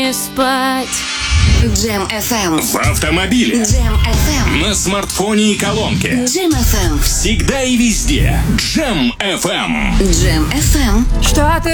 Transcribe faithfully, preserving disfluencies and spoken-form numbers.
не спать. Джем эф эм. В автомобиле. Джем эф эм. На смартфоне и колонке. Джем эф эм. Всегда и везде. Джем эф эм. Джем эф эм. Штаты